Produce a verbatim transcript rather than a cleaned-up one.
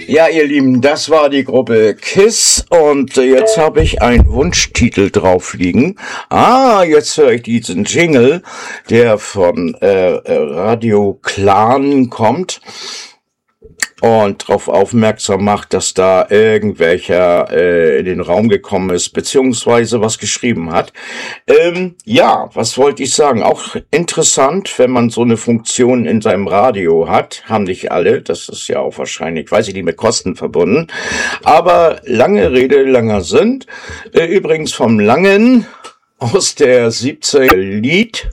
Ja, ihr Lieben, das war die Gruppe KISS und jetzt habe ich einen Wunschtitel drauf liegen. Ah, jetzt höre ich diesen Jingle, der von äh, Radio Clan kommt und darauf aufmerksam macht, dass da irgendwelcher äh, in den Raum gekommen ist, beziehungsweise was geschrieben hat. Ähm, ja, was wollte ich sagen? Auch interessant, wenn man so eine Funktion in seinem Radio hat. Haben nicht alle, das ist ja auch wahrscheinlich, weiß ich nicht, mit Kosten verbunden. Aber lange Rede, langer Sinn. Äh, übrigens vom Langen aus der siebzehn Lied